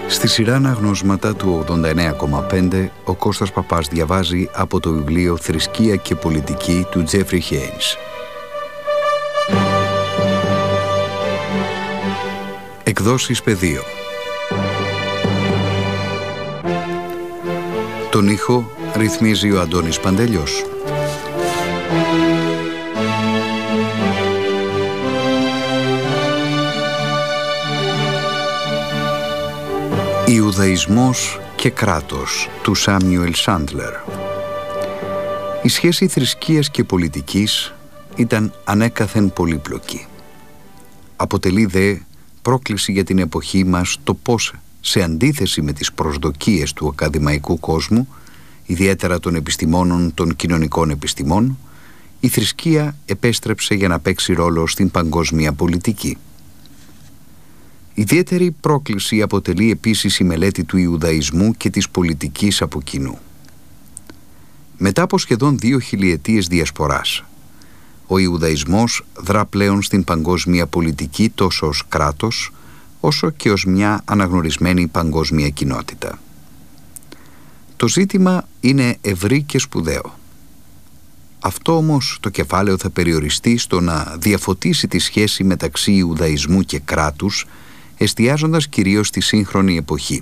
Στη σειρά αναγνώσματα του 89,5 ο Κώστας Παπάς διαβάζει από το βιβλίο «Θρησκεία και πολιτική» του Τζέφρι Χέινς. Εκδόσεις Πεδίο. Τον ήχο ρυθμίζει ο Αντώνης Παντέλιος. Ιουδαϊσμός και κράτος του Σάμιουελ Σάντλερ. Η σχέση θρησκείας και πολιτικής ήταν ανέκαθεν πολύπλοκη. Αποτελεί δε πρόκληση για την εποχή μας το πώς, σε αντίθεση με τις προσδοκίες του ακαδημαϊκού κόσμου, ιδιαίτερα των επιστημόνων των κοινωνικών επιστημών, η θρησκεία επέστρεψε για να παίξει ρόλο στην παγκόσμια πολιτική. Ιδιαίτερη πρόκληση αποτελεί επίσης η μελέτη του Ιουδαϊσμού και της πολιτικής από κοινού. Μετά από σχεδόν 2 χιλιετίες διασποράς, ο Ιουδαϊσμός δρά πλέον στην παγκόσμια πολιτική τόσο ως κράτος, όσο και ως μια αναγνωρισμένη παγκόσμια κοινότητα. Το ζήτημα είναι ευρύ και σπουδαίο. Αυτό όμως το κεφάλαιο θα περιοριστεί στο να διαφωτίσει τη σχέση μεταξύ Ιουδαϊσμού και κράτους, εστιάζοντας κυρίως στη σύγχρονη εποχή.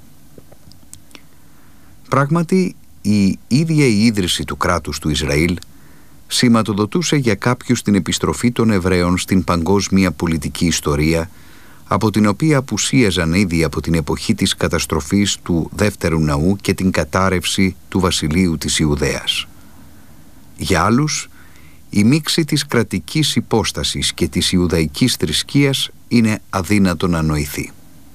Πράγματι, η ίδια η ίδρυση του κράτους του Ισραήλ σηματοδοτούσε για κάποιους την επιστροφή των Εβραίων στην παγκόσμια πολιτική ιστορία, από την οποία απουσίαζαν ήδη από την εποχή της καταστροφής του Δεύτερου Ναού και την κατάρρευση του βασιλείου της Ιουδαίας. Για άλλους, η μίξη της κρατικής υπόστασης και της Ιουδαϊκής θρησκείας είναι αδύνατο να νοηθεί.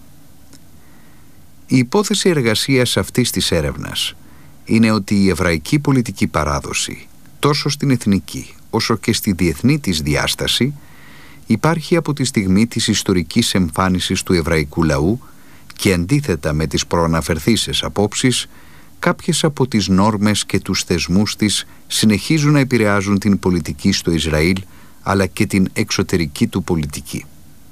Η υπόθεση εργασίας αυτής της έρευνας είναι ότι η εβραϊκή πολιτική παράδοση, τόσο στην εθνική όσο και στη διεθνή της διάσταση, υπάρχει από τη στιγμή της ιστορικής εμφάνισης του εβραϊκού λαού και αντίθετα με τις προαναφερθήσεις απόψεις, κάποιες από τις νόρμες και τους θεσμούς της συνεχίζουν να επηρεάζουν την πολιτική στο Ισραήλ, αλλά και την εξωτερική του πολιτική.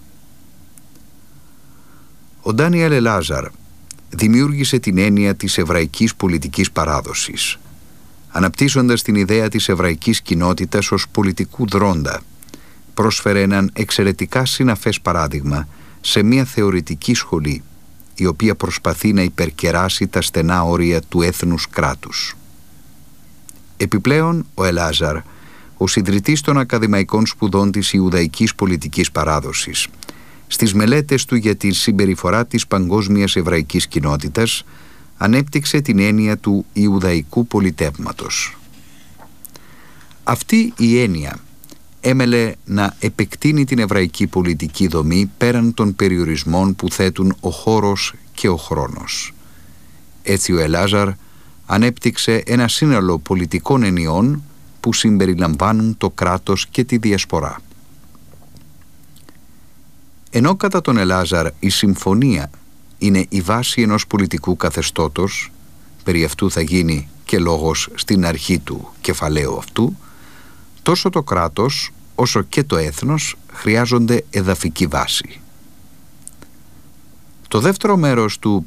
Ο Ντάνιελ Ελάζαρ δημιούργησε την έννοια της εβραϊκής πολιτικής παράδοσης, αναπτύσσοντας την ιδέα της εβραϊκής κοινότητας ως πολιτικού δρόντα. Πρόσφερε έναν εξαιρετικά συναφές παράδειγμα σε μια θεωρητική σχολή, η οποία προσπαθεί να υπερκεράσει τα στενά όρια του έθνους κράτους. Επιπλέον, ο Ελάζαρ, ο ιδρυτής των ακαδημαϊκών σπουδών της Ιουδαϊκής πολιτικής παράδοσης, στις μελέτες του για τη συμπεριφορά της παγκόσμιας εβραϊκής κοινότητας, ανέπτυξε την έννοια του Ιουδαϊκού πολιτεύματος. Αυτή η έννοια έμελε να επεκτείνει την εβραϊκή πολιτική δομή πέραν των περιορισμών που θέτουν ο χώρος και ο χρόνος. Έτσι ο Ελάζαρ ανέπτυξε ένα σύνολο πολιτικών ενιών που συμπεριλαμβάνουν το κράτος και τη διασπορά. Ενώ κατά τον Ελάζαρ η συμφωνία είναι η βάση ενός πολιτικού καθεστώτος, περί αυτού θα γίνει και λόγος στην αρχή του κεφαλαίου αυτού, τόσο το κράτος όσο και το έθνος χρειάζονται εδαφική βάση. Το δεύτερο μέρος του